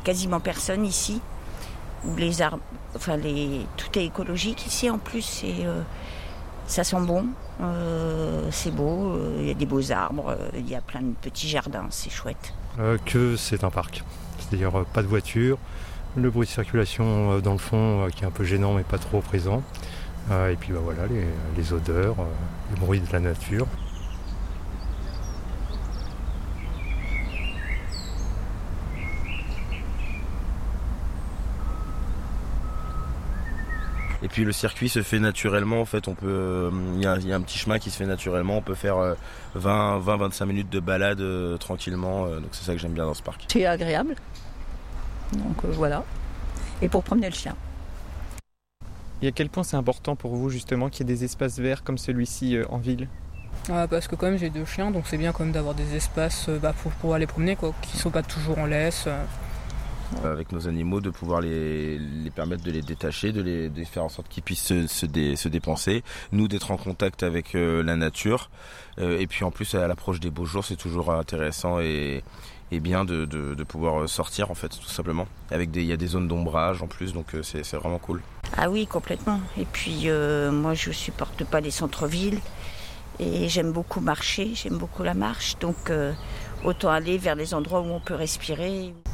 quasiment personne ici. Les arbres, tout est écologique ici en plus. Ça sent bon, c'est beau, il y a des beaux arbres, il y a plein de petits jardins, c'est chouette. Que c'est un parc, c'est-à-dire pas de voiture, le bruit de circulation dans le fond qui est un peu gênant mais pas trop présent, et puis voilà, les odeurs, le bruit de la nature. Et puis le circuit se fait naturellement, en fait, il y a un petit chemin qui se fait naturellement, on peut faire 20-25 minutes de balade tranquillement, donc c'est ça que j'aime bien dans ce parc. C'est agréable, donc voilà, et pour promener le chien. Et à quel point c'est important pour vous justement qu'il y ait des espaces verts comme celui-ci en ville ? Parce que quand même j'ai 2 chiens, donc c'est bien quand même d'avoir des espaces pour pouvoir les promener, quoi, qui ne sont pas toujours en laisse. Avec nos animaux, de pouvoir les permettre de les détacher, de faire en sorte qu'ils puissent se dépenser, nous d'être en contact avec la nature, et puis en plus à l'approche des beaux jours c'est toujours intéressant et bien de pouvoir sortir en fait tout simplement. Il y a des zones d'ombrage en plus, donc c'est vraiment cool. Ah oui, complètement. Et puis moi je supporte pas les centres-villes et j'aime beaucoup marcher, j'aime beaucoup la marche, donc autant aller vers les endroits où on peut respirer.